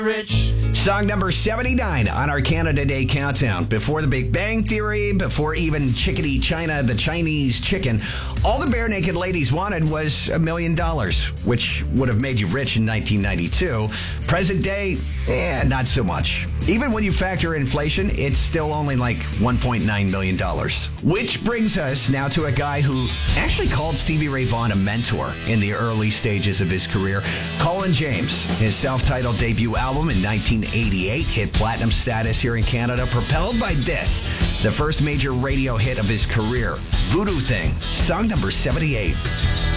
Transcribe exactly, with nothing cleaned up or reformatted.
Rich. Song number seventy-nine on our Canada Day countdown. Before the Big Bang Theory, before even Chickadee China, the Chinese chicken, all the Bare Naked Ladies wanted was a million dollars, which would have made you rich in nineteen ninety-two. Present day, eh, not so much. Even when you factor inflation, it's still only like one point nine million dollars. Which brings us now to a guy who actually called Stevie Ray Vaughan a mentor in the early stages of his career. Colin James, his self-titled debut album in nineteen eighty-eight, hit platinum status here in Canada, propelled by this, the first major radio hit of his career, Voodoo Thing, song number seventy-eight.